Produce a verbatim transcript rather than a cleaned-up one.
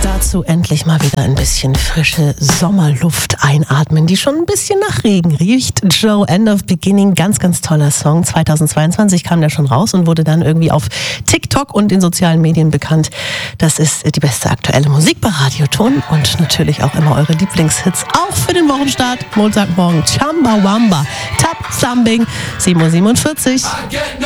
Dazu endlich mal wieder ein bisschen frische Sommerluft einatmen, die schon ein bisschen nach Regen riecht. Joe, End of Beginning, ganz, ganz toller Song. zweitausendzweiundzwanzig kam der schon raus und wurde dann irgendwie auf TikTok und in sozialen Medien bekannt. Das ist die beste aktuelle Musik bei Radioton und natürlich auch immer eure Lieblingshits, auch für den Wochenstart. Montagmorgen, Chumbawamba, Tap Thumbing, sieben Uhr siebenundvierzig.